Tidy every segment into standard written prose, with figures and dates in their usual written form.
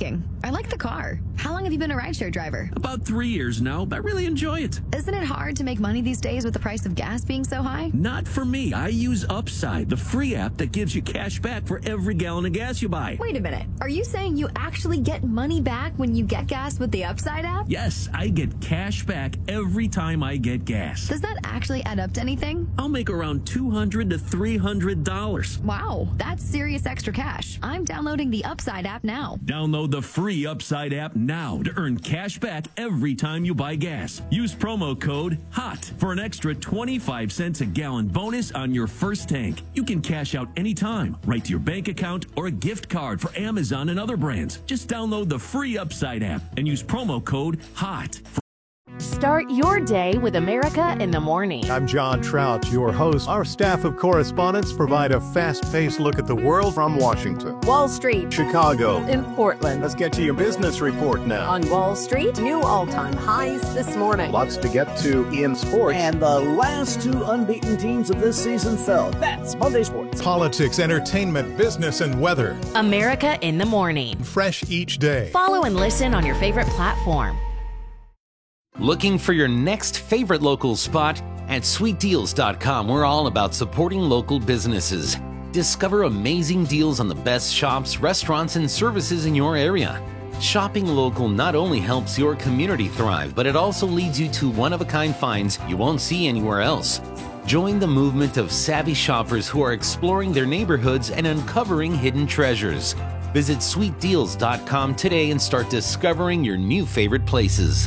asking. I like the car. How long have you been a rideshare driver? About 3 years now. I really enjoy it. Isn't it hard to make money these days with the price of gas being so high? Not for me. I use Upside, the free app that gives you cash back for every gallon of gas you buy. Wait a minute. Are you saying you actually get money back when you get gas with the Upside app? Yes, I get cash back every time I get gas. Does that actually add up to anything? I'll make around $200 to $300. Wow, that's serious extra cash. I'm downloading the Upside app now. Download the free Upside app now to earn cash back every time you buy gas. Use promo code HOT for an extra 25 cents a gallon bonus on your first tank. You can cash out anytime, right to your bank account or a gift card for Amazon and other brands. Just download the free Upside app and use promo code HOT. Start your day with America in the Morning. I'm John Trout, your host. Our staff of correspondents provide a fast-paced look at the world from Washington, Wall Street, Chicago, in Portland. Let's get to your business report now. On Wall Street, new all-time highs this morning. Lots to get to in sports. And the last two unbeaten teams of this season fell. That's Monday Sports. Politics, entertainment, business, and weather. America in the Morning. Fresh each day. Follow and listen on your favorite platform. Looking for your next favorite local spot? At sweetdeals.com, we're all about supporting local businesses. Discover amazing deals on the best shops, restaurants, and services in your area. Shopping local not only helps your community thrive, but it also leads you to one-of-a-kind finds you won't see anywhere else. Join the movement of savvy shoppers who are exploring their neighborhoods and uncovering hidden treasures. Visit sweetdeals.com today and start discovering your new favorite places.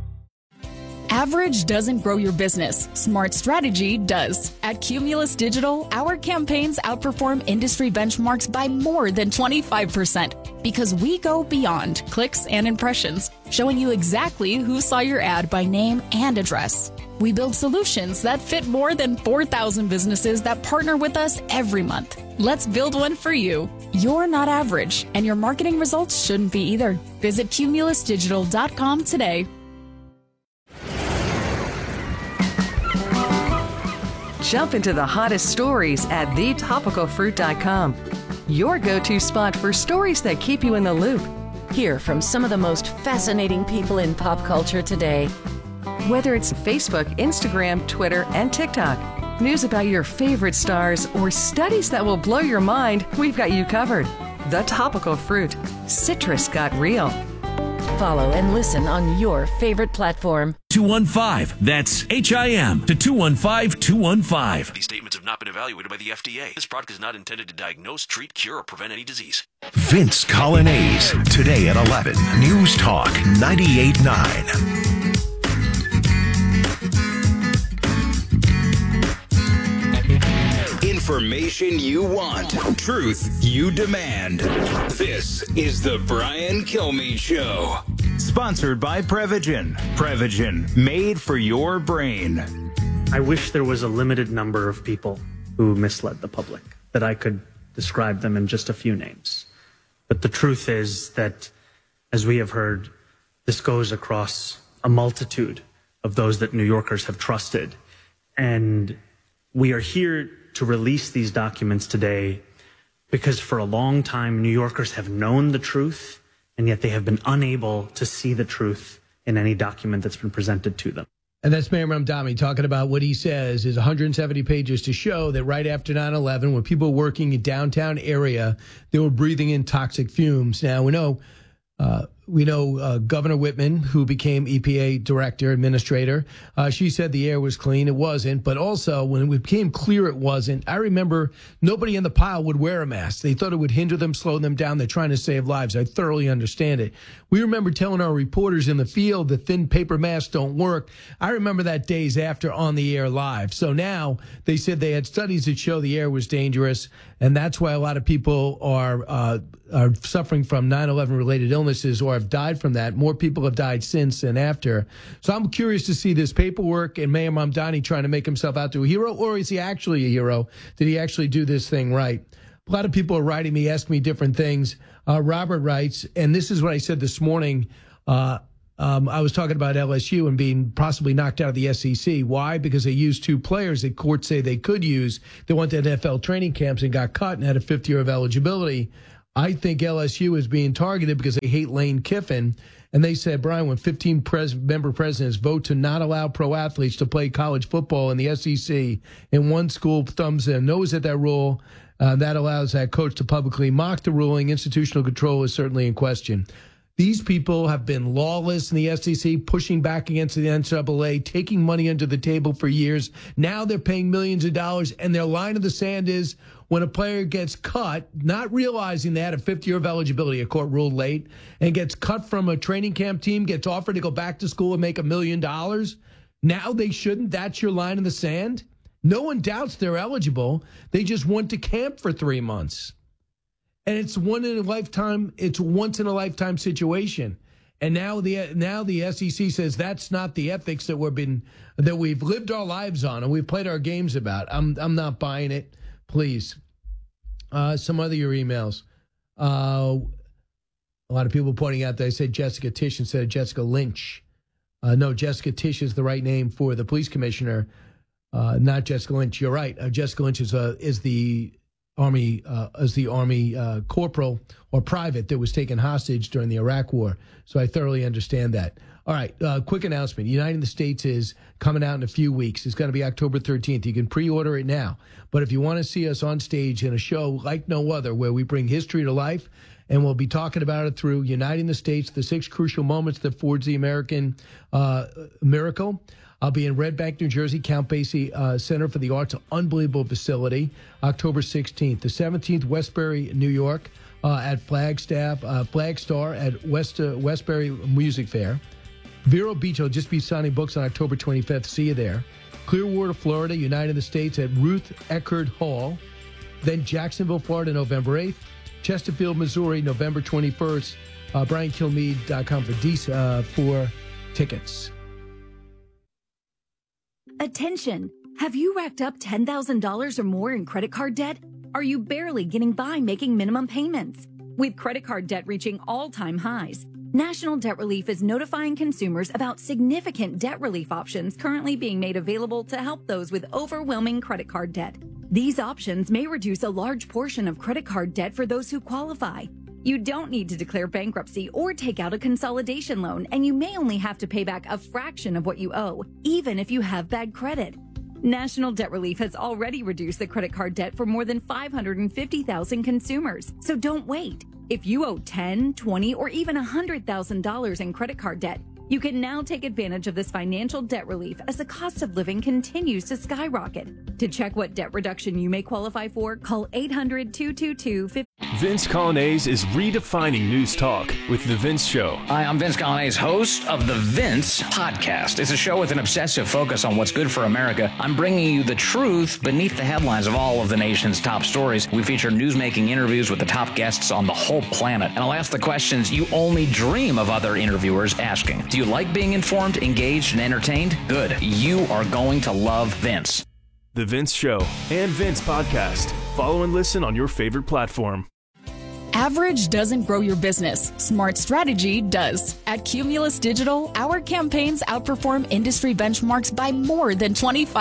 Average doesn't grow your business. Smart strategy does. At Cumulus Digital, our campaigns outperform industry benchmarks by more than 25% because we go beyond clicks and impressions, showing you exactly who saw your ad by name and address. We build solutions that fit more than 4,000 businesses that partner with us every month. Let's build one for you. You're not average, and your marketing results shouldn't be either. Visit cumulusdigital.com today. Jump into the hottest stories at thetopicalfruit.com. Your go-to spot for stories that keep you in the loop. Hear from some of the most fascinating people in pop culture today. Whether it's Facebook, Instagram, Twitter, and TikTok, news about your favorite stars, or studies that will blow your mind, we've got you covered. The Topical Fruit. Citrus got real. Follow and listen on your favorite platform. 215. That's HIM to 215-215. These statements have not been evaluated by the FDA. This product is not intended to diagnose, treat, cure, or prevent any disease. Vince Colonnese, today at 11. News Talk 98.9. Information you want, truth you demand. This is the Brian Kilmeade Show. Sponsored by Prevagen. Prevagen, made for your brain. I wish there was a limited number of people who misled the public, that I could describe them in just a few names. But the truth is that, as we have heard, this goes across a multitude of those that New Yorkers have trusted. And we are here to release these documents today because for a long time, New Yorkers have known the truth, and yet they have been unable to see the truth in any document that's been presented to them. And that's Mayor Mamdani talking about what he says is 170 pages to show that right after 9/11, when people were working in downtown area, they were breathing in toxic fumes. Now, we know Governor Whitman, who became EPA director, administrator, she said the air was clean. It wasn't. But also, when it became clear it wasn't, I remember nobody in the pile would wear a mask. They thought it would hinder them, slow them down. They're trying to save lives. I thoroughly understand it. We remember telling our reporters in the field that thin paper masks don't work. I remember that days after on the air live. So now they said they had studies that show the air was dangerous. And that's why a lot of people are suffering from 9/11 related illnesses or have died from that. More people have died since and after. So I'm curious to see this paperwork and Mayor Mamdani trying to make himself out to a hero, or is he actually a hero? Did he actually do this thing right? A lot of people are writing me, asking me different things. Robert writes, and this is what I said this morning. I was talking about LSU and being possibly knocked out of the SEC. Why? Because they used two players that courts say they could use. They went to NFL training camps and got cut and had a fifth year of eligibility. I think LSU is being targeted because they hate Lane Kiffin. And they said, Brian, when 15 member presidents vote to not allow pro athletes to play college football in the SEC, and one school thumbs their nose at that rule, that allows that coach to publicly mock the ruling. Institutional control is certainly in question. These people have been lawless in the SEC, pushing back against the NCAA, taking money under the table for years. Now they're paying millions of dollars, and their line of the sand is when a player gets cut, not realizing they had a fifth year of eligibility, a court ruled late, and gets cut from a training camp team, gets offered to go back to school and make $1 million. Now they shouldn't. That's your line in the sand. No one doubts they're eligible. They just went to camp for 3 months. And it's once in a lifetime situation. And now the SEC says that's not the ethics that we've lived our lives on and we've played our games about. I'm not buying it. Please. Some other your emails. A lot of people pointing out that I said Jessica Tisch instead of Jessica Lynch. No, Jessica Tisch is the right name for the police commissioner, not Jessica Lynch. You're right. Jessica Lynch is the Army corporal or private that was taken hostage during the Iraq War. So I thoroughly understand that. All right, quick announcement. United States is coming out in a few weeks. It's going to be October 13th. You can pre-order it now. But if you want to see us on stage in a show like no other where we bring history to life, and we'll be talking about it through Uniting the States, the 6 crucial moments that forged the American miracle. I'll be in Red Bank, New Jersey, Count Basie Center for the Arts, an unbelievable facility, October 16th. The 17th, Westbury, New York, at Flagstar at Westbury Music Fair. Vero Beach will just be signing books on October 25th. See you there. Clearwater, Florida, United States at Ruth Eckerd Hall. Then Jacksonville, Florida, November 8th. Chesterfield, Missouri, November 21st. BrianKilmeade.com for tickets. Attention! Have you racked up $10,000 or more in credit card debt? Are you barely getting by making minimum payments? With credit card debt reaching all-time highs, National Debt Relief is notifying consumers about significant debt relief options currently being made available to help those with overwhelming credit card debt. These options may reduce a large portion of credit card debt for those who qualify. You don't need to declare bankruptcy or take out a consolidation loan, and you may only have to pay back a fraction of what you owe, even if you have bad credit. National Debt Relief has already reduced the credit card debt for more than 550,000 consumers, so don't wait. If you owe $10,000, $20,000, or even $100,000 in credit card debt, you can now take advantage of this financial debt relief as the cost of living continues to skyrocket. To check what debt reduction you may qualify for, call 800-222-50. Vince Coglianese is redefining news talk with The Vince Show. Hi, I'm Vince Coglianese, host of The Vince Podcast. It's a show with an obsessive focus on what's good for America. I'm bringing you the truth beneath the headlines of all of the nation's top stories. We feature news-making interviews with the top guests on the whole planet. And I'll ask the questions you only dream of other interviewers asking. Do you like being informed, engaged, and entertained? Good. You are going to love Vince. The Vince Show and Vince Podcast. Follow and listen on your favorite platform. Average doesn't grow your business. Smart strategy does. At Cumulus Digital, our campaigns outperform industry benchmarks by more than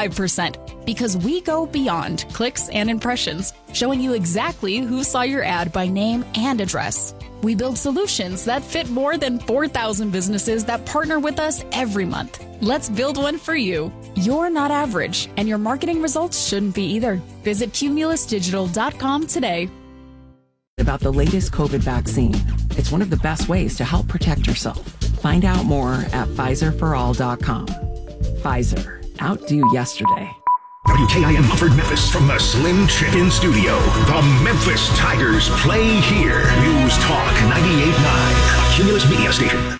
25% because we go beyond clicks and impressions, showing you exactly who saw your ad by name and address. We build solutions that fit more than 4,000 businesses that partner with us every month. Let's build one for you. You're not average, and your marketing results shouldn't be either. Visit cumulusdigital.com today. About the latest COVID vaccine. It's one of the best ways to help protect yourself. Find out more at PfizerForAll.com. Pfizer. Outdo yesterday. WKIM offered Memphis from the Slim Chicken Studio. The Memphis Tigers play here. News Talk 98.9, a Cumulus media station.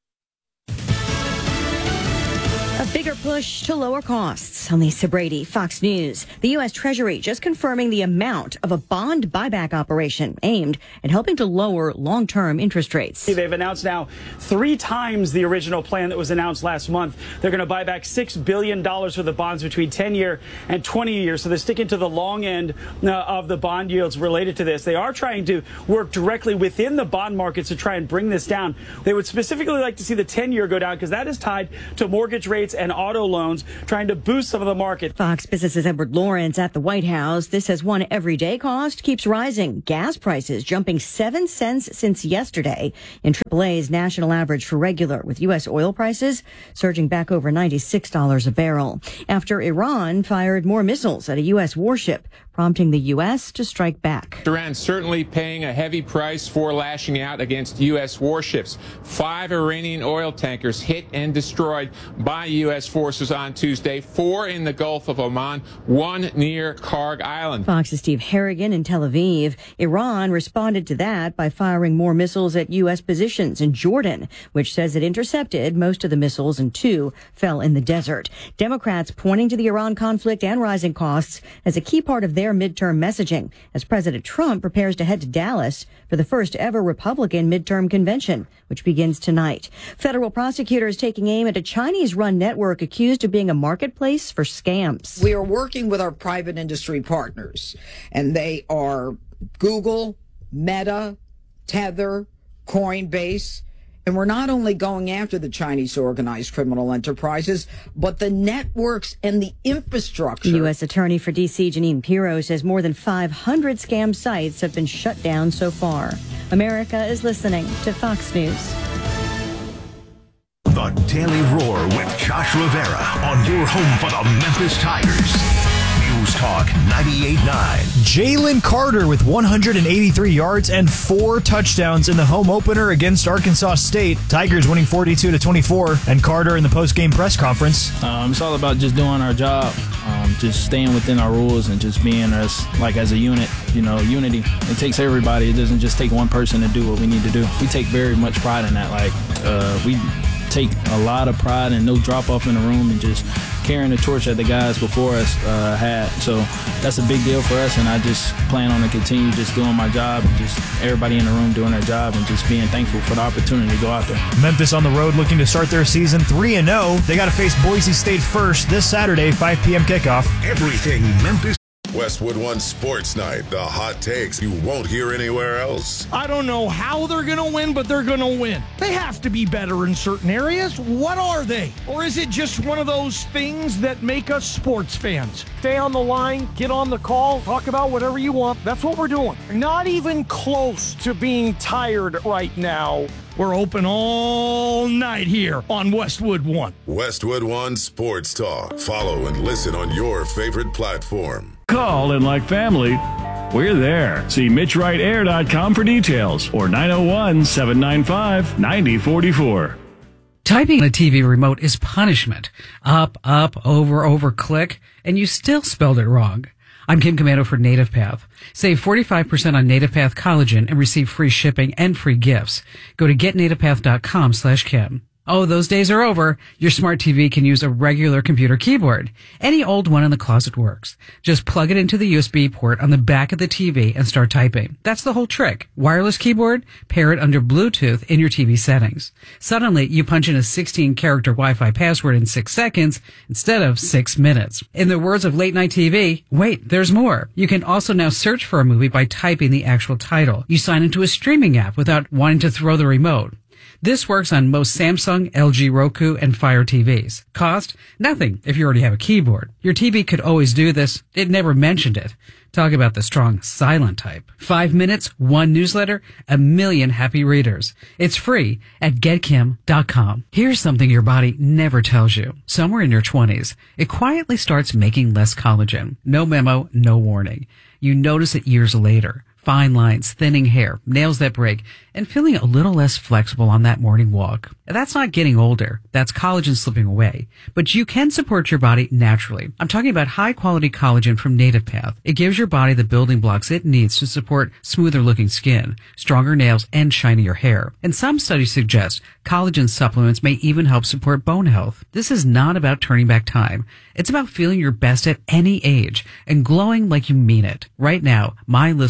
A bigger push to lower costs. On Lisa Brady, Fox News. The U.S. Treasury just confirming the amount of a bond buyback operation aimed at helping to lower long-term interest rates. They've announced now 3 times the original plan that was announced last month. They're going to buy back $6 billion worth of bonds between 10-year and 20-year. So they're sticking to the long end of the bond yields related to this. They are trying to work directly within the bond markets to try and bring this down. They would specifically like to see the 10-year go down because that is tied to mortgage rates and auto auto loans, trying to boost some of the market. Fox Business's Edward Lawrence at the White House. This as one everyday cost keeps rising. Gas prices jumping 7 cents since yesterday in AAA's national average for regular, with U.S. oil prices surging back over $96 a barrel after Iran fired more missiles at a U.S. warship, prompting the U.S. to strike back. Iran certainly paying a heavy price for lashing out against U.S. warships. 5 Iranian oil tankers hit and destroyed by U.S. forces on Tuesday, 4 in the Gulf of Oman, 1 near Karg Island. Fox's Steve Harrigan in Tel Aviv. Iran responded to that by firing more missiles at U.S. positions in Jordan, which says it intercepted most of the missiles and 2 fell in the desert. Democrats pointing to the Iran conflict and rising costs as a key part of their midterm messaging as President Trump prepares to head to Dallas for the first ever Republican midterm convention, which begins tonight. Federal prosecutors taking aim at a Chinese-run network accused of being a marketplace for scams. We are working with our private industry partners, and they are Google, Meta, Tether, Coinbase. And we're not only going after the Chinese organized criminal enterprises, but the networks and the infrastructure. The U.S. Attorney for D.C., Jeanine Pirro, says more than 500 scam sites have been shut down so far. America is listening to Fox News. The Daily Roar with Josh Rivera on your home for the Memphis Tigers. News Talk 98.9. Jalen Carter with 183 yards and 4 touchdowns in the home opener against Arkansas State. Tigers winning 42-24. And Carter in the post-game press conference. It's all about just doing our job, just staying within our rules and just being us, like as a unit, unity. It takes everybody. It doesn't just take one person to do what we need to do. We take very much pride in that. We take a lot of pride and no drop off in the room and just carrying the torch that the guys before us had. So that's a big deal for us, and I just plan on to continue just doing my job and just everybody in the room doing their job and just being thankful for the opportunity to go out there. Memphis on the road looking to start their season 3-0. They got to face Boise State first this Saturday, 5 p.m. kickoff. Everything Memphis. Westwood One Sports Night, the hot takes you won't hear anywhere else. I don't know how they're going to win, but they're going to win. They have to be better in certain areas. What are they? Or is it just one of those things that make us sports fans? Stay on the line, get on the call, talk about whatever you want. That's what we're doing. Not even close to being tired right now. We're open all night here on Westwood One. Westwood One Sports Talk. Follow and listen on your favorite platform. Call in like family. We're there. See MitchWrightAir.com for details or 901-795-9044. Typing on a TV remote is punishment. Up, over, click, and you still spelled it wrong. I'm Kim Commando for NativePath. Save 45% on NativePath collagen and receive free shipping and free gifts. Go to getnativepath.com/Kim. Oh, those days are over. Your smart TV can use a regular computer keyboard. Any old one in the closet works. Just plug it into the USB port on the back of the TV and start typing. That's the whole trick. Wireless keyboard, pair it under Bluetooth in your TV settings. Suddenly, you punch in a 16-character Wi-Fi password in 6 seconds instead of 6 minutes. In the words of late night TV, wait, there's more. You can also now search for a movie by typing the actual title. You sign into a streaming app without wanting to throw the remote. This works on most Samsung, LG, Roku, and Fire TVs. Cost? Nothing if you already have a keyboard. Your TV could always do this. It never mentioned it. Talk about the strong silent type. 5 minutes, 1 newsletter, 1 million happy readers. It's free at getkim.com. Here's something your body never tells you. Somewhere in your 20s, it quietly starts making less collagen. No memo, no warning. You notice it years later. Fine lines, thinning hair, nails that break, and feeling a little less flexible on that morning walk. That's not getting older. That's collagen slipping away. But you can support your body naturally. I'm talking about high-quality collagen from NativePath. It gives your body the building blocks it needs to support smoother-looking skin, stronger nails, and shinier hair. And some studies suggest collagen supplements may even help support bone health. This is not about turning back time. It's about feeling your best at any age and glowing like you mean it. Right now, my listeners get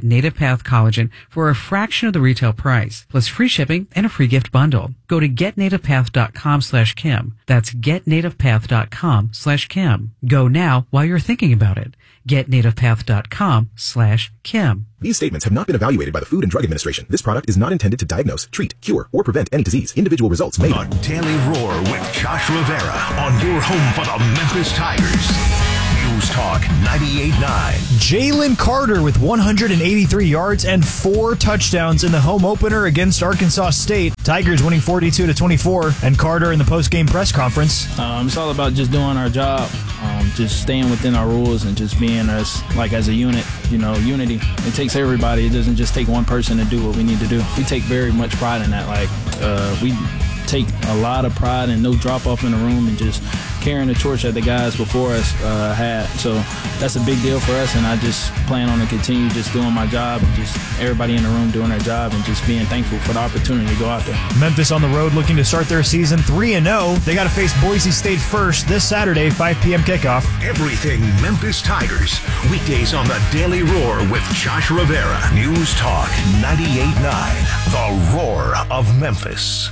Native Path Collagen for a fraction of the retail price, plus free shipping and a free gift bundle. Go to getnativepath.com/Kim. That's getnativepath.com/Kim. Go now while you're thinking about it. getnativepath.com/Kim. These statements have not been evaluated by the Food and Drug Administration. This product is not intended to diagnose, treat, cure, or prevent any disease. Individual results may. The Daily Roar with Josh Rivera on your home for the Memphis Tigers. News Talk 98.9. Jalen Carter with 183 yards and 4 touchdowns in the home opener against Arkansas State. Tigers winning 42-24, and Carter in the post-game press conference. It's all about just doing our job, just staying within our rules and just being us, like as a unit, unity. It takes everybody. It doesn't just take one person to do what we need to do. We take very much pride in that. We take a lot of pride and no drop off in the room and just carrying the torch that the guys before us had. So that's a big deal for us, and I just plan on to continue just doing my job and just everybody in the room doing their job and just being thankful for the opportunity to go out there. Memphis on the road looking to start their season 3-0. They got to face Boise State first this Saturday, 5 p.m. kickoff. Everything Memphis Tigers. Weekdays on the Daily Roar with Josh Rivera. News Talk 98.9. The Roar of Memphis.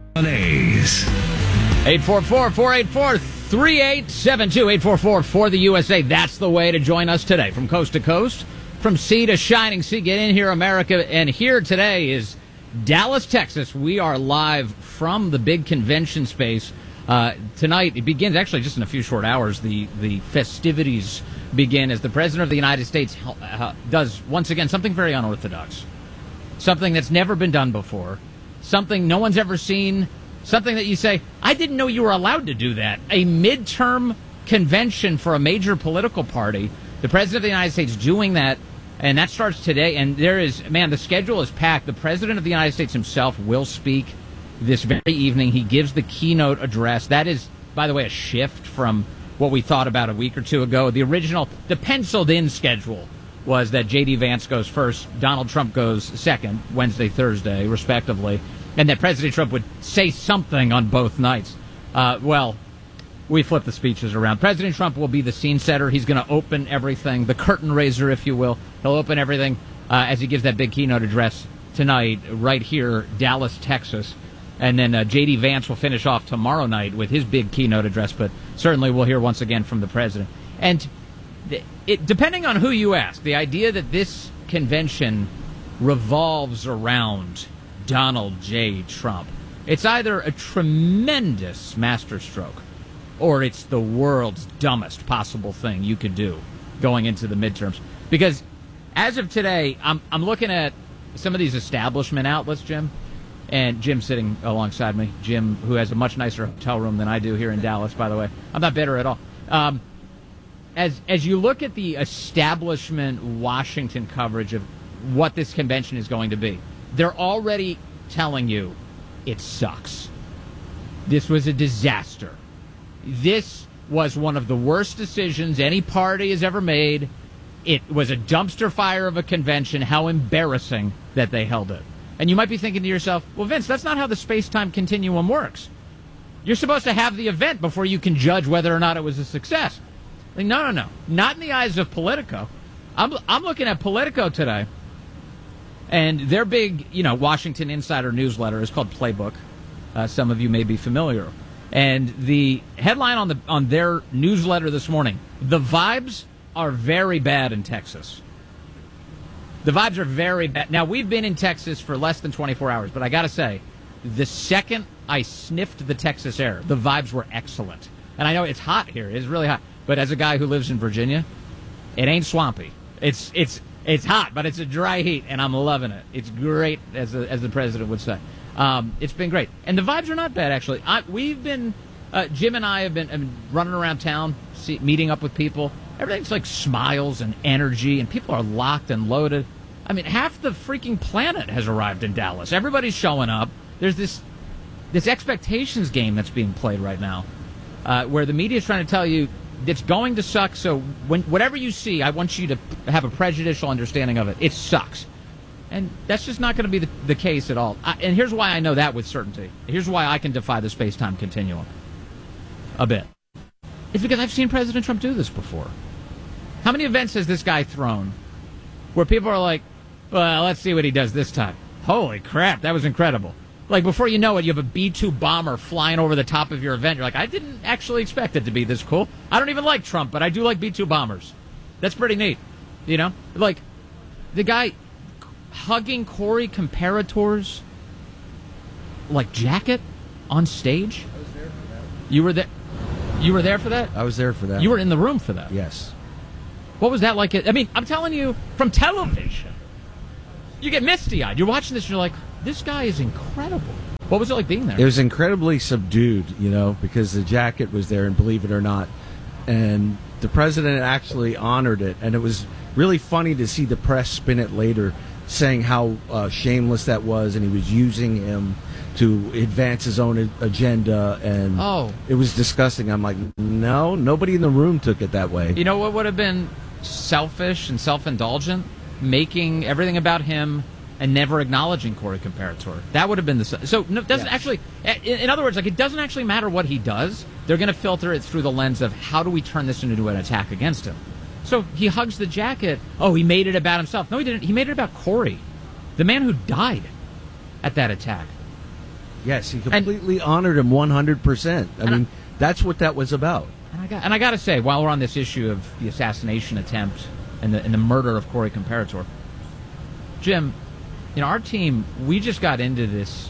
844-484-3872. 844 for the USA. That's the way to join us today. From coast to coast, from sea to shining sea. Get in here, America. And here today is Dallas, Texas. We are live from the big convention space. Tonight, it begins actually just in a few short hours. The festivities begin as the President of the United States does, once again, something very unorthodox. Something that's never been done before. Something no one's ever seen. Something that you say, I didn't know you were allowed to do that. A midterm convention for a major political party. The President of the United States doing that, and that starts today. And the schedule is packed. The President of the United States himself will speak this very evening. He gives the keynote address. That is, by the way, a shift from what we thought about a week or two ago. The penciled-in schedule was that J.D. Vance goes first, Donald Trump goes second, Wednesday, Thursday, respectively, and that President Trump would say something on both nights. We flipped the speeches around. President Trump will be the scene setter. He's going to open everything, the curtain raiser, if you will. He'll open everything as he gives that big keynote address tonight, right here, Dallas, Texas. And then J.D. Vance will finish off tomorrow night with his big keynote address, but certainly we'll hear once again from the president. And depending on who you ask, the idea that this convention revolves around Donald J. Trump, it's either a tremendous masterstroke or it's the world's dumbest possible thing you could do going into the midterms. Because as of today, I'm looking at some of these establishment outlets, Jim, and Jim sitting alongside me, Jim, who has a much nicer hotel room than I do here in Dallas, by the way. I'm not bitter at all. As you look at the establishment Washington coverage of what this convention is going to be, they're already telling you it sucks. This was a disaster. This was one of the worst decisions any party has ever made. It was a dumpster fire of a convention. How embarrassing that they held it. And you might be thinking to yourself, well, Vince, that's not how the space-time continuum works. You're supposed to have the event before you can judge whether or not it was a success. No. Not in the eyes of Politico. I'm looking at Politico today, and their big, Washington Insider newsletter is called Playbook. Some of you may be familiar. And the headline on their newsletter this morning, the vibes are very bad in Texas. The vibes are very bad. Now, we've been in Texas for less than 24 hours, but I got to say, the second I sniffed the Texas air, the vibes were excellent. And I know it's hot here. It's really hot. But as a guy who lives in Virginia, it ain't swampy. It's hot, but it's a dry heat, and I'm loving it. It's great, as the president would say. It's been great. And the vibes are not bad, actually. Jim and I have been running around town, meeting up with people. Everything's like smiles and energy, and people are locked and loaded. I mean, half the freaking planet has arrived in Dallas. Everybody's showing up. There's this expectations game that's being played right now, where the media is trying to tell you it's going to suck. So whatever you see, I want you to have a prejudicial understanding of it. It sucks. And that's just not going to be the case at all. And here's why I know that with certainty. Here's why I can defy the space-time continuum a bit. It's because I've seen President Trump do this before. How many events has this guy thrown where people are like, Well, let's see what he does this time. Holy crap, that was incredible. Like, before you know it, you have a B-2 bomber flying over the top of your event. You're like, I didn't actually expect it to be this cool. I don't even like Trump, but I do like B-2 bombers. That's pretty neat. You know? Like, the guy hugging Corey Comparator's, like, jacket on stage. I was there for that. You were there? You were there for that? I was there for that. You were in the room for that? Yes. What was that like? I mean, I'm telling you, from television, you get misty-eyed. You're watching this and you're like, this guy is incredible. What was it like being there? It was incredibly subdued, you know, because the jacket was there, and believe it or not, and the president actually honored it, and it was really funny to see the press spin it later, saying how shameless that was, and he was using him to advance his own agenda, and it was disgusting. I'm like, no, nobody in the room took it that way. You know what would have been selfish and self-indulgent? Making everything about him and never acknowledging Corey Comparator. That would have been the... So, no, it doesn't actually... In other words, like, it doesn't actually matter what he does. They're going to filter it through the lens of how do we turn this into an attack against him. So he hugs the jacket. Oh, he made it about himself. No, he didn't. He made it about Corey, the man who died at that attack. Yes, he completely honored him 100%. I mean, that's what that was about. And I got to say, while we're on this issue of the assassination attempt and the murder of Corey Comparator, Jim, you know, our team, we just got into this.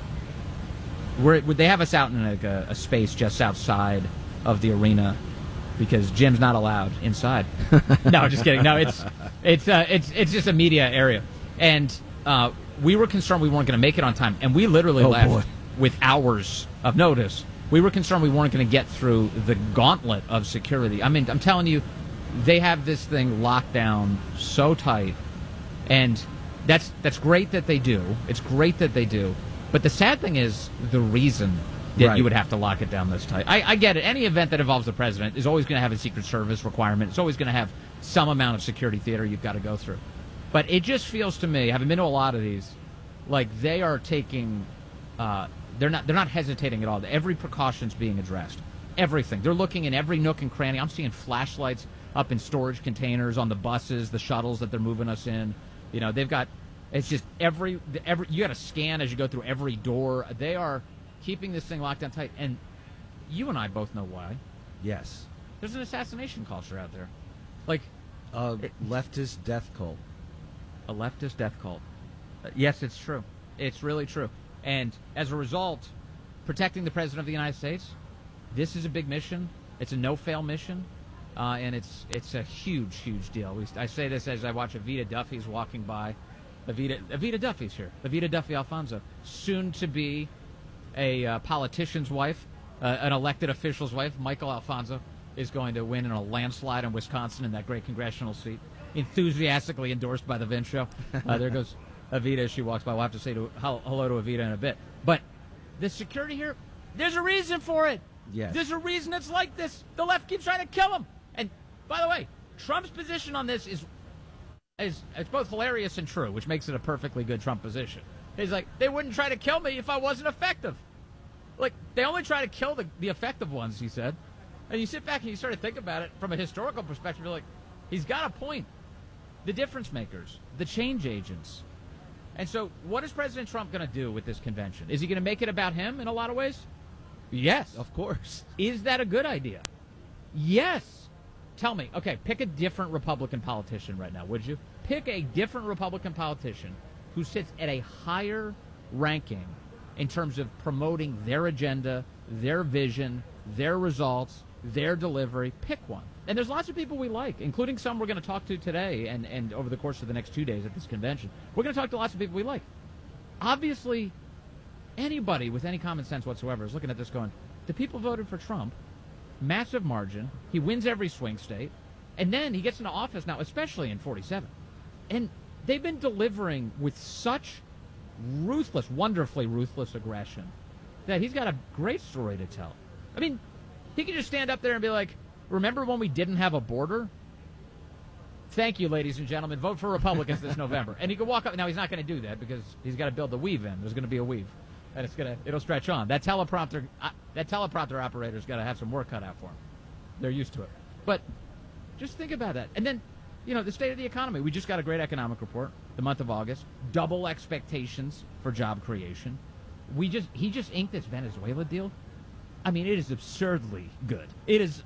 They have us out in a space just outside of the arena because Jim's not allowed inside. No, just kidding. No, it's just a media area, and we were concerned we weren't going to make it on time, and we literally left with hours of notice. We were concerned we weren't going to get through the gauntlet of security. I mean, I'm telling you, they have this thing locked down so tight, and that's great that they do. It's great that they do. But the sad thing is the reason that you would have to lock it down this tight. I get it. Any event that involves the president is always going to have a Secret Service requirement. It's always going to have some amount of security theater you've got to go through. But it just feels to me, having been to a lot of these, like they are taking... They're not hesitating at all. Every precaution's being addressed. Everything. They're looking in every nook and cranny. I'm seeing flashlights up in storage containers on the buses, the shuttles that they're moving us in. You know, they've got, it's just every you got to scan as you go through every door. They are keeping this thing locked down tight. And you and I both know why. Yes. There's an assassination culture out there. Like, leftist death cult. A leftist death cult. Yes, it's true. It's really true. And as a result, protecting the President of the United States, this is a big mission. It's a no-fail mission, and it's a huge, huge deal. I say this as I watch Evita Duffy's walking by. Evita Duffy's here. Evita Duffy Alfonso, soon to be a politician's wife, an elected official's wife. Michael Alfonso is going to win in a landslide in Wisconsin in that great congressional seat. Enthusiastically endorsed by the Vince Show. There goes Evita as she walks by. We'll have to say hello to Evita in a bit. But the security here, there's a reason for it. Yes. There's a reason it's like this. The left keeps trying to kill him. And by the way, Trump's position on this is it's both hilarious and true, which makes it a perfectly good Trump position. He's like, they wouldn't try to kill me if I wasn't effective. Like, they only try to kill the effective ones, he said. And you sit back and you sort of think about it from a historical perspective, you're like, he's got a point. The difference makers, the change agents. And so what is President Trump going to do with this convention? Is he going to make it about him in a lot of ways? Yes. Of course. Is that a good idea? Yes. Tell me. Okay, pick a different Republican politician right now, would you? Pick a different Republican politician who sits at a higher ranking in terms of promoting their agenda, their vision, their results, their delivery. Pick one. And there's lots of people we like, including some we're going to talk to today and over the course of the next 2 days at this convention. We're going to talk to lots of people we like. Obviously, anybody with any common sense whatsoever is looking at this going, the people voted for Trump, massive margin, he wins every swing state, and then he gets into office now, especially in 47. And they've been delivering with such ruthless, wonderfully ruthless aggression that he's got a great story to tell. I mean, he can just stand up there and be like, remember when we didn't have a border? Thank you, ladies and gentlemen. Vote for Republicans this November. And he could walk up. Now, he's not going to do that because he's got to build the weave in. There's going to be a weave. And it'll stretch on. That teleprompter operator's got to have some work cut out for him. They're used to it. But just think about that. And then the state of the economy. We just got a great economic report, the month of August. Double expectations for job creation. He just inked this Venezuela deal. I mean, it is absurdly good. It's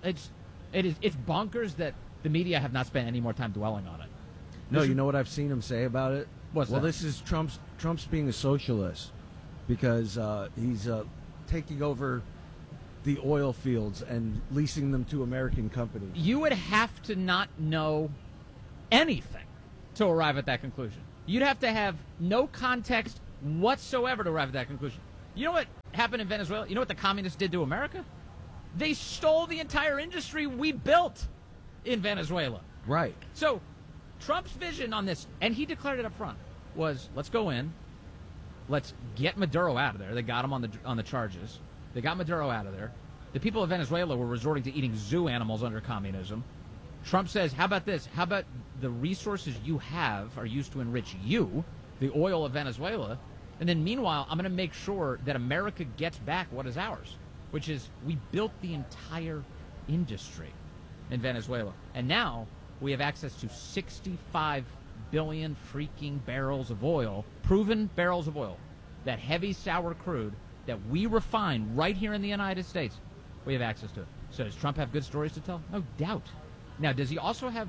bonkers that the media have not spent any more time dwelling on it. No, you know what I've seen him say about it? What's that? This is Trump's being a socialist because he's taking over the oil fields and leasing them to American companies. You would have to not know anything to arrive at that conclusion. You'd have to have no context whatsoever to arrive at that conclusion. You know what happened in Venezuela? You know what the communists did to America? They stole the entire industry we built in Venezuela. Right. So Trump's vision on this, and he declared it up front, was let's go in, let's get Maduro out of there. They got him on the charges. They got Maduro out of there. The people of Venezuela were resorting to eating zoo animals under communism. Trump says, how about this? How about the resources you have are used to enrich you, the oil of Venezuela, and then meanwhile, I'm going to make sure that America gets back what is ours, which is we built the entire industry in Venezuela. And now we have access to 65 billion freaking barrels of oil, proven barrels of oil, that heavy sour crude that we refine right here in the United States. We have access to it. So does Trump have good stories to tell? No doubt. Now, does he also have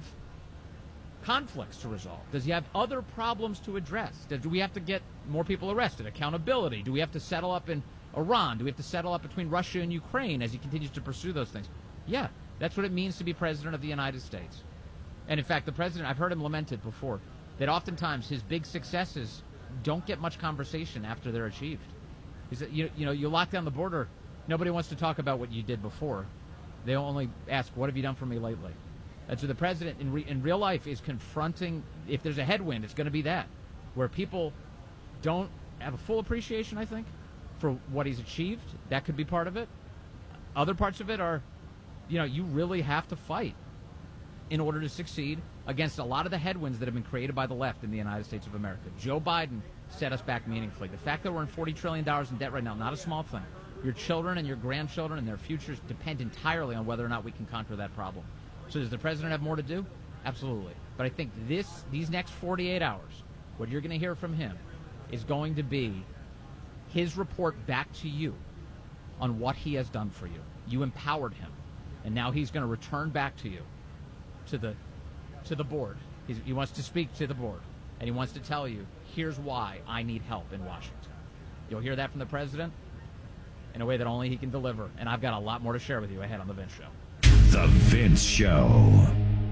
conflicts to resolve? Does he have other problems to address? Do we have to get more people arrested? Accountability? Do we have to settle up in Iran? Do we have to settle up between Russia and Ukraine as he continues to pursue those things? Yeah, that's what it means to be president of the United States. And in fact, the president, I've heard him lament it before, that oftentimes his big successes don't get much conversation after they're achieved. He said, you lock down the border, nobody wants to talk about what you did before. They only ask, what have you done for me lately? And so the president in real life is confronting, if there's a headwind, it's going to be that, where people don't have a full appreciation, I think, for what he's achieved. That could be part of it. Other parts of it are, you really have to fight in order to succeed against a lot of the headwinds that have been created by the left in the United States of America. Joe Biden set us back meaningfully. The fact that we're in $40 trillion in debt right now, not a small thing. Your children and your grandchildren and their futures depend entirely on whether or not we can conquer that problem. So does the president have more to do? Absolutely. But I think these next 48 hours, what you're going to hear from him is going to be his report back to you on what he has done for you. You empowered him, and now he's going to return back to you, to the board. He wants to speak to the board, and he wants to tell you, here's why I need help in Washington. You'll hear that from the president in a way that only he can deliver, and I've got a lot more to share with you ahead on The Vince Show. The Vince Show.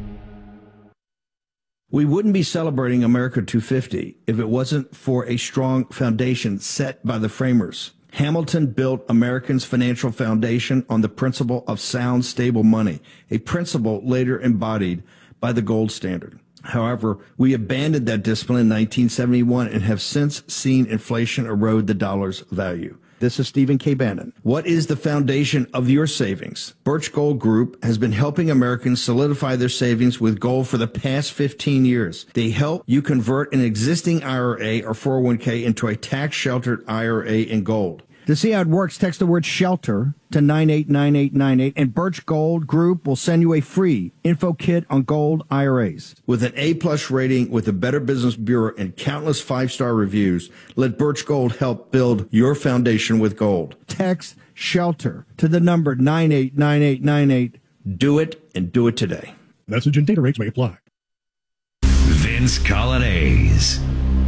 We wouldn't be celebrating America 250 if it wasn't for a strong foundation set by the framers. Hamilton built Americans' financial foundation on the principle of sound, stable money, a principle later embodied by the gold standard. However, we abandoned that discipline in 1971 and have since seen inflation erode the dollar's value. This is Stephen K. Bannon. What is the foundation of your savings? Birch Gold Group has been helping Americans solidify their savings with gold for the past 15 years. They help you convert an existing IRA or 401k into a tax-sheltered IRA in gold. To see how it works, text the word SHELTER to 989898, and Birch Gold Group will send you a free info kit on gold IRAs. With an A-plus rating with the Better Business Bureau and countless 5-star reviews, let Birch Gold help build your foundation with gold. Text SHELTER to the number 989898. Do it, and do it today. Message and data rates may apply. Vince Colonnese.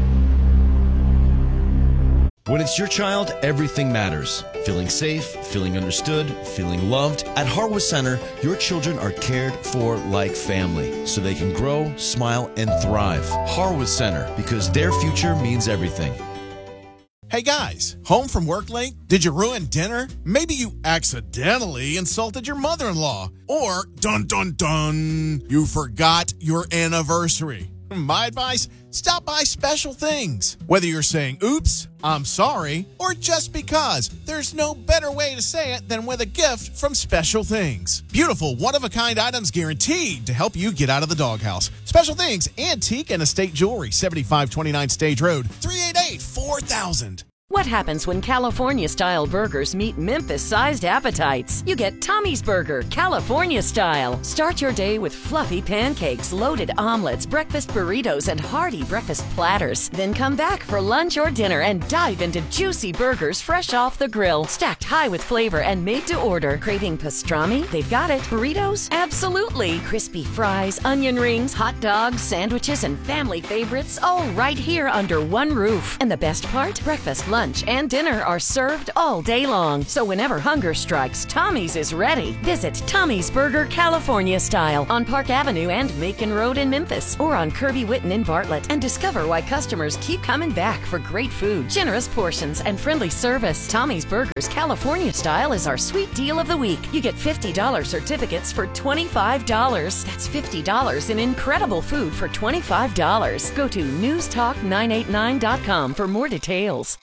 When it's your child, everything matters. Feeling safe, feeling understood, feeling loved. At Harwood Center, your children are cared for like family, so they can grow, smile, and thrive. Harwood Center, because their future means everything. Hey guys, home from work late? Did you ruin dinner? Maybe you accidentally insulted your mother-in-law. Or, dun dun dun, you forgot your anniversary. My advice, stop by Special Things. Whether you're saying, oops, I'm sorry, or just because, there's no better way to say it than with a gift from Special Things. Beautiful, one-of-a-kind items guaranteed to help you get out of the doghouse. Special Things, antique and estate jewelry, 7529 Stage Road, 388-4000. What happens when California-style burgers meet Memphis-sized appetites? You get Tommy's Burger, California-style. Start your day with fluffy pancakes, loaded omelets, breakfast burritos, and hearty breakfast platters. Then come back for lunch or dinner and dive into juicy burgers fresh off the grill, stacked high with flavor and made to order. Craving pastrami? They've got it. Burritos? Absolutely. Crispy fries, onion rings, hot dogs, sandwiches, and family favorites, all right here under one roof. And the best part? Breakfast, lunch, and dinner are served all day long. So whenever hunger strikes, Tommy's is ready. Visit Tommy's Burger, California style on Park Avenue and Macon Road in Memphis, or on Kirby Whitten in Bartlett, and discover why customers keep coming back for great food, generous portions, and friendly service. Tommy's Burgers, California style is our sweet deal of the week. You get $50 certificates for $25. That's $50 in incredible food for $25. Go to newstalk989.com for more details.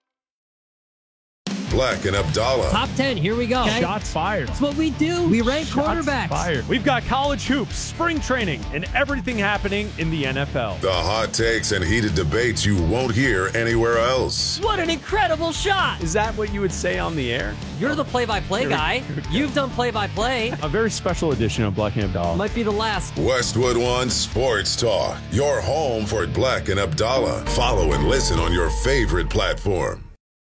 Black and Abdallah. Top 10, here we go. Okay. Shots fired. That's what we do. We rank quarterbacks. Fired. We've got college hoops, spring training, and everything happening in the NFL. The hot takes and heated debates you won't hear anywhere else. What an incredible shot. Is that what you would say on the air? You're the play-by-play guy. You've done play-by-play. A very special edition of Black and Abdallah. Might be the last. Westwood One Sports Talk. Your home for Black and Abdallah. Follow and listen on your favorite platform.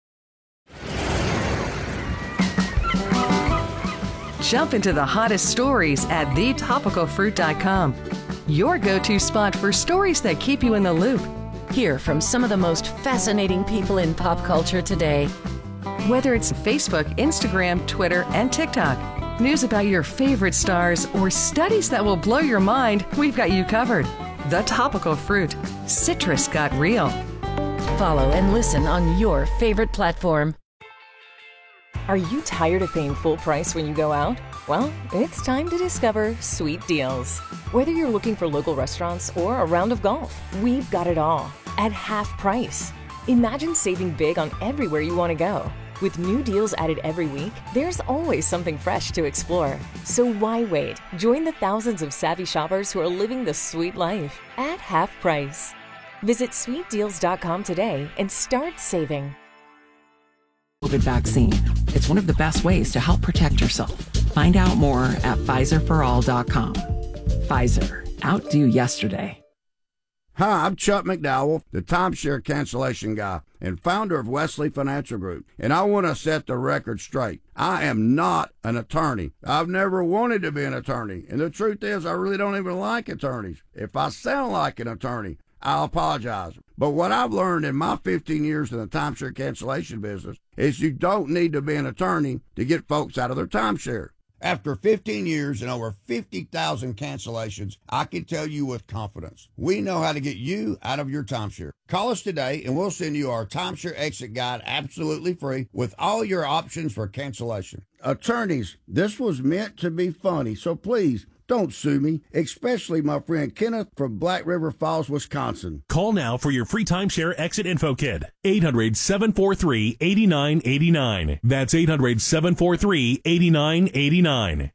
Jump into the hottest stories at thetopicalfruit.com. Your go-to spot for stories that keep you in the loop. Hear from some of the most fascinating people in pop culture today. Whether it's Facebook, Instagram, Twitter, and TikTok, news about your favorite stars, or studies that will blow your mind, we've got you covered. The Topical Fruit. Citrus got real. Follow and listen on your favorite platform. Are you tired of paying full price when you go out? Well, it's time to discover Sweet Deals. Whether you're looking for local restaurants or a round of golf, we've got it all at half price. Imagine saving big on everywhere you want to go. With new deals added every week, there's always something fresh to explore. So why wait? Join the thousands of savvy shoppers who are living the sweet life at half price. Visit sweetdeals.com today and start saving. COVID vaccine. It's one of the best ways to help protect yourself. Find out more at PfizerForAll.com. Pfizer. Outdo yesterday. Hi, I'm Chuck McDowell, the timeshare cancellation guy and founder of Wesley Financial Group, and I want to set the record straight. I am not an attorney. I've never wanted to be an attorney, and the truth is I really don't even like attorneys. If I sound like an attorney, I'll apologize. But what I've learned in my 15 years in the timeshare cancellation business is you don't need to be an attorney to get folks out of their timeshare. After 15 years and over 50,000 cancellations, I can tell you with confidence, we know how to get you out of your timeshare. Call us today and we'll send you our timeshare exit guide absolutely free with all your options for cancellation. Attorneys, this was meant to be funny, so please don't sue me, especially my friend Kenneth from Black River Falls, Wisconsin. Call now for your free timeshare exit info kit. 800-743-8989. That's 800-743-8989.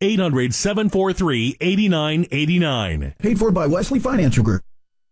800-743-8989. Paid for by Wesley Financial Group.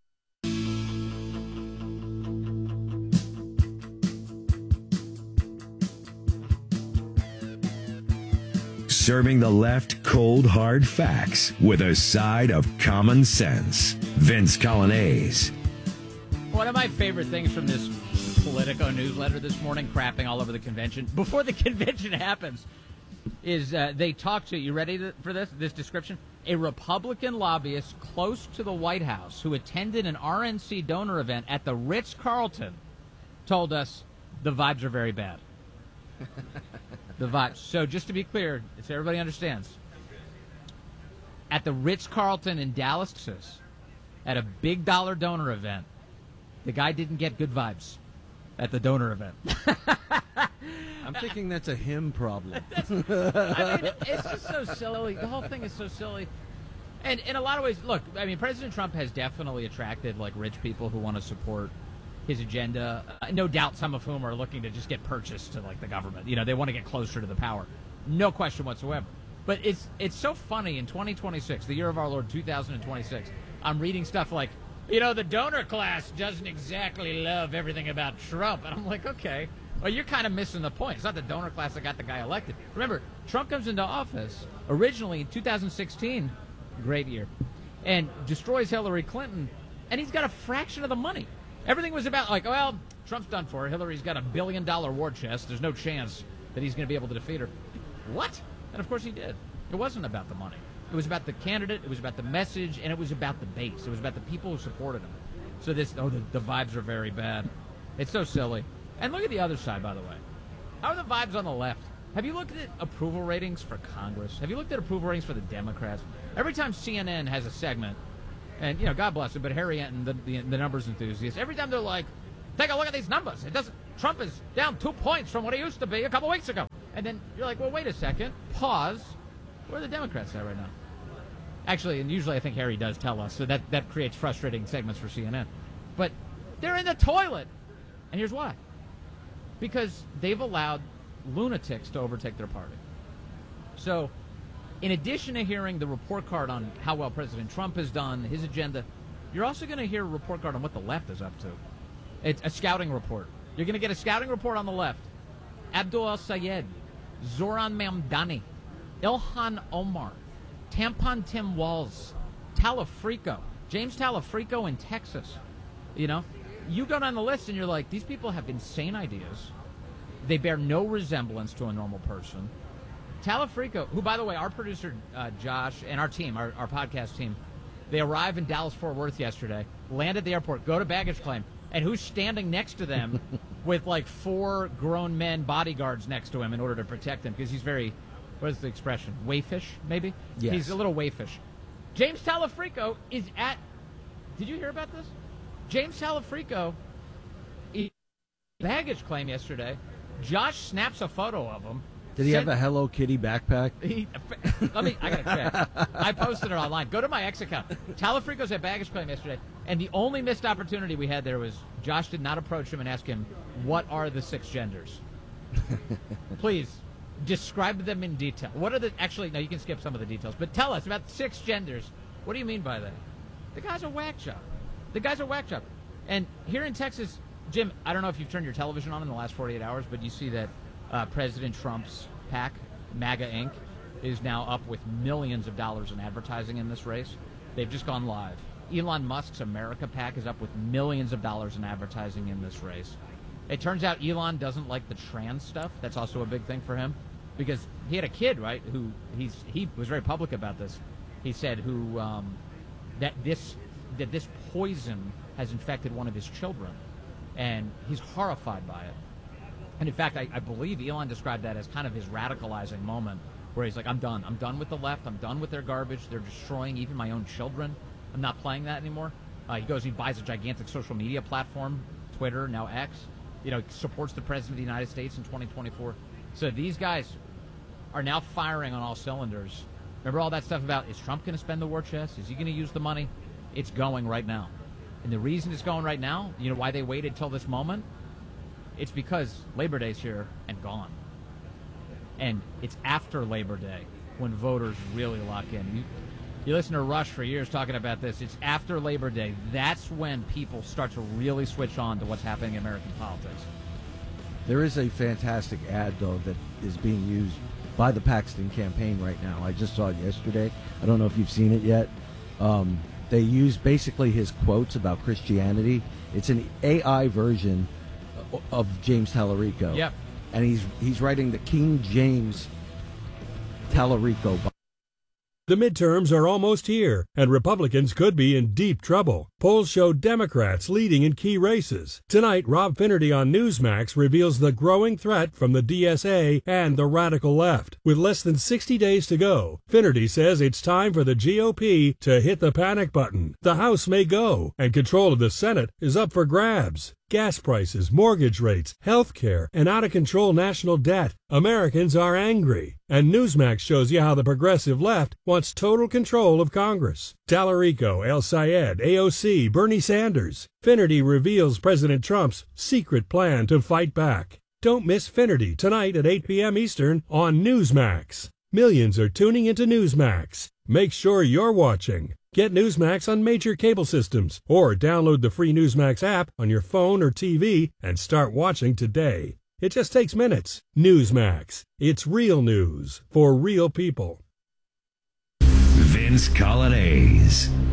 Serving the left cold, hard facts with a side of common sense. Vince Colonnese. One of my favorite things from this Politico newsletter this morning, crapping all over the convention, before the convention happens, is they talk to, you ready for this description? A Republican lobbyist close to the White House who attended an RNC donor event at the Ritz-Carlton told us the vibes are very bad. The vibes. So just to be clear, so everybody understands, at the Ritz-Carlton in Dallas, Texas, at a big dollar donor event, the guy didn't get good vibes at the donor event. I'm thinking that's a him problem. I mean, it's just so silly. The whole thing is so silly. And in a lot of ways, look, I mean, President Trump has definitely attracted, like, rich people who want to support his agenda. No doubt some of whom are looking to just get purchased to, like, the government. You know, they want to get closer to the power. No question whatsoever. But it's so funny in 2026, the year of our Lord 2026, I'm reading stuff like, you know, the donor class doesn't exactly love everything about Trump. And I'm like, okay, Well, you're kind of missing the point. It's not the donor class that got the guy elected. Remember, Trump comes into office originally in 2016, great year, and destroys Hillary Clinton, and he's got a fraction of the money. Everything was about, like, well, Trump's done for her. Hillary's got $1 billion war chest. There's no chance that he's going to be able to defeat her. What? And, of course, he did. It wasn't about the money. It was about the candidate. It was about the message, and it was about the base. It was about the people who supported him. So the vibes are very bad. It's so silly. And look at the other side, by the way. How are the vibes on the left? Have you looked at approval ratings for Congress? Have you looked at approval ratings for the Democrats? Every time CNN has a segment, and, God bless it, but Harry Enton, the numbers enthusiast, every time they're like, take a look at these numbers. Trump is down 2 points from what he used to be a couple weeks ago. And then you're like, well, wait a second. Pause. Where are the Democrats at right now? Actually, and usually I think Harry does tell us, so that creates frustrating segments for CNN. But they're in the toilet. And here's why. Because they've allowed lunatics to overtake their party. So, in addition to hearing the report card on how well President Trump has done, his agenda, you're also going to hear a report card on what the left is up to. It's a scouting report. You're going to get a scouting report on the left. Abdul El-Sayed, Zoran Mamdani, Ilhan Omar, Tampon Tim Walz, Talafrico, James Talafrico in Texas. You go down the list and you're like, these people have insane ideas. They bear no resemblance to a normal person. Talafrico, who, by the way, our producer, Josh, and our team, our podcast team, they arrived in Dallas-Fort Worth yesterday, land at the airport, go to baggage claim, and who's standing next to them with, like, 4 grown men bodyguards next to him in order to protect him, because he's very, what is the expression, wayfish, maybe? Yes. He's a little wayfish. James Talafrico is at, did you hear about this? James Talafrico, baggage claim yesterday. Josh snaps a photo of him. Did he have a Hello Kitty backpack? I gotta check. I posted it online. Go to my X account. Talafrico's at baggage claim yesterday, and the only missed opportunity we had there was Josh did not approach him and ask him, what are the 6 genders? Please, describe them in detail. What are actually, no, you can skip some of the details, but tell us about 6 genders. What do you mean by that? The guy's a whack job. And here in Texas, Jim, I don't know if you've turned your television on in the last 48 hours, but you see that President Trump's PAC, MAGA Inc., is now up with millions of dollars in advertising in this race. They've just gone live. Elon Musk's America PAC is up with millions of dollars in advertising in this race. It turns out Elon doesn't like the trans stuff. That's also a big thing for him, because he had a kid, right, who he was very public about this. He said that this poison has infected one of his children, and he's horrified by it. And in fact, I believe Elon described that as kind of his radicalizing moment, where he's like, I'm done. I'm done with the left. I'm done with their garbage. They're destroying even my own children. I'm not playing that anymore. He buys a gigantic social media platform, Twitter, now X. Supports the President of the United States in 2024. So these guys are now firing on all cylinders. Remember all that stuff about, is Trump going to spend the war chest? Is he going to use the money? It's going right now. And the reason it's going right now, why they waited till this moment? It's because Labor Day's here and gone. And it's after Labor Day when voters really lock in. You listen to Rush for years talking about this. It's after Labor Day. That's when people start to really switch on to what's happening in American politics. There is a fantastic ad, though, that is being used by the Paxton campaign right now. I just saw it yesterday. I don't know if you've seen it yet. They use basically his quotes about Christianity. It's an AI version of James Talarico. Yep. And he's writing the King James Talarico. The midterms are almost here, and Republicans could be in deep trouble. Polls show Democrats leading in key races. Tonight, Rob Finnerty on Newsmax reveals the growing threat from the DSA and the radical left. With less than 60 days to go, Finnerty says it's time for the GOP to hit the panic button. The House may go, and control of the Senate is up for grabs. Gas prices, mortgage rates, health care, and out-of-control national debt. Americans are angry. And Newsmax shows you how the progressive left wants total control of Congress. Talarico, El-Sayed, AOC, Bernie Sanders. Finnerty reveals President Trump's secret plan to fight back. Don't miss Finnerty tonight at 8 p.m. Eastern on Newsmax. Millions are tuning into Newsmax. Make sure you're watching. Get Newsmax on major cable systems or download the free Newsmax app on your phone or TV and start watching today. It just takes minutes. Newsmax. It's real news for real people. Vince Colonnese.